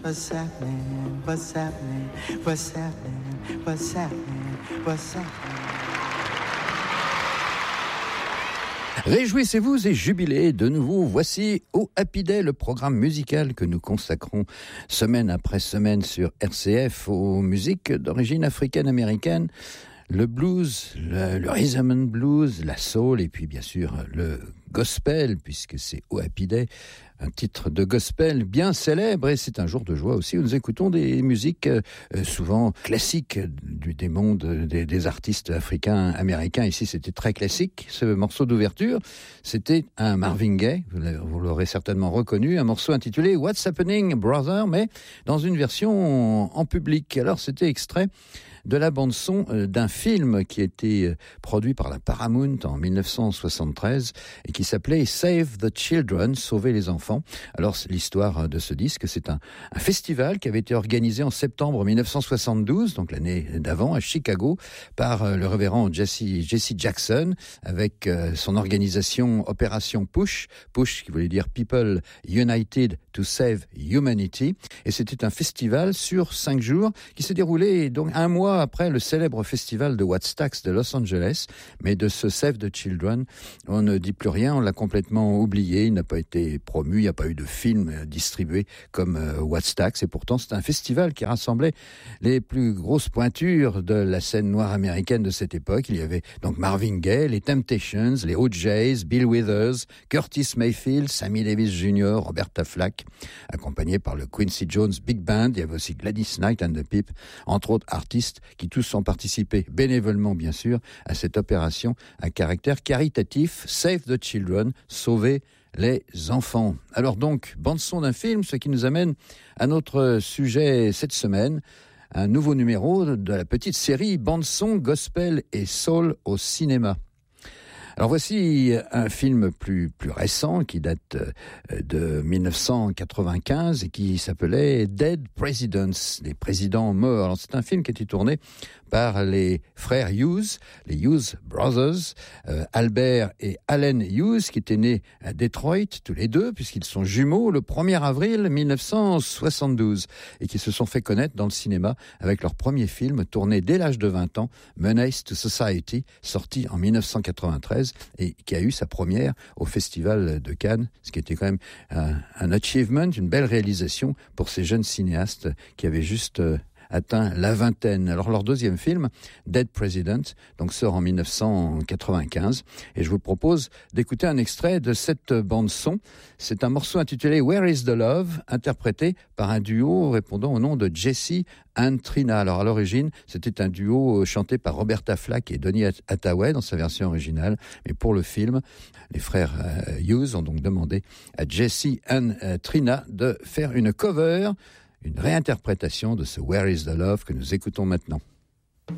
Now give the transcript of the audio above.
What's happening? What's happening? What's happening? What's happening? What's happening? Réjouissez-vous et jubilez de nouveau. Voici au Happy Day, le programme musical que nous consacrons semaine après semaine sur RCF aux musiques d'origine africaine-américaine. Le blues, le rhythm and blues, la soul et puis bien sûr le gospel, puisque c'est au Happy Day, un titre de gospel bien célèbre et c'est un jour de joie aussi où nous écoutons des musiques souvent classiques des mondes des artistes africains, américains. Ici c'était très classique, ce morceau d'ouverture, c'était un Marvin Gaye, vous l'aurez certainement reconnu, un morceau intitulé What's Happening Brother, mais dans une version en public. Alors c'était extrait de la bande-son d'un film qui a été produit par la Paramount en 1973 et qui s'appelait Save the Children, Sauver les enfants. Alors, l'histoire de ce disque, c'est un festival qui avait été organisé en septembre 1972, donc l'année d'avant, à Chicago, par le révérend Jesse Jackson, avec son organisation Opération Push qui voulait dire People United to Save Humanity. Et c'était un festival sur 5 jours qui s'est déroulé donc un mois après le célèbre festival de Woodstock de Los Angeles. Mais de ce Save the Children, on ne dit plus rien, on l'a complètement oublié, il n'a pas été promu, il n'y a pas eu de film distribué comme Woodstock. Et pourtant, c'est un festival qui rassemblait les plus grosses pointures de la scène noire américaine de cette époque. Il y avait donc Marvin Gaye, les Temptations, les OJs, Bill Withers, Curtis Mayfield, Sammy Davis Jr., Roberta Flack, accompagné par le Quincy Jones Big Band. Il y avait aussi Gladys Knight and the Pips, entre autres artistes qui tous ont participé bénévolement, bien sûr, à cette opération à caractère caritatif, Save the Children, sauver les enfants. Alors donc, bande-son d'un film, ce qui nous amène à notre sujet cette semaine, un nouveau numéro de la petite série bande-son, gospel et soul au cinéma. Alors voici un film plus récent qui date de 1995 et qui s'appelait Dead Presidents, les présidents morts. Alors c'est un film qui a été tourné par les frères Hughes, les Hughes Brothers, Albert et Allen Hughes, qui étaient nés à Detroit tous les deux, puisqu'ils sont jumeaux, le 1er avril 1972, et qui se sont fait connaître dans le cinéma avec leur premier film tourné dès l'âge de 20 ans, Menace to Society, sorti en 1993, et qui a eu sa première au Festival de Cannes, ce qui était quand même un achievement, une belle réalisation pour ces jeunes cinéastes qui avaient juste atteint la vingtaine. Alors leur deuxième film, Dead President, donc sort en 1995, et je vous propose d'écouter un extrait de cette bande-son. C'est un morceau intitulé Where is the Love, interprété par un duo répondant au nom de Jesse and Trina. Alors à l'origine, c'était un duo chanté par Roberta Flack et Donny Hathaway dans sa version originale, mais pour le film, les frères Hughes ont donc demandé à Jesse and Trina de faire une cover, une réinterprétation de ce Where is the Love que nous écoutons maintenant.